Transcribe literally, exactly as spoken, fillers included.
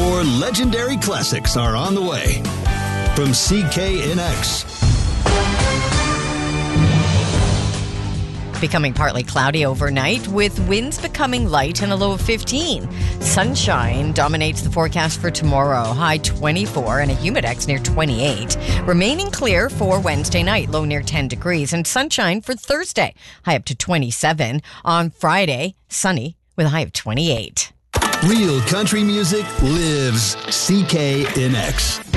More legendary classics are on the way. From C K N X. Becoming partly cloudy overnight with winds becoming light and a low of fifteen. Sunshine dominates the forecast for tomorrow, high twenty-four and a humidex near twenty-eight. Remaining clear for Wednesday night, low near ten degrees, and sunshine for Thursday, high up to twenty-seven. On Friday, sunny with a high of twenty-eight. Real country music lives C K N X.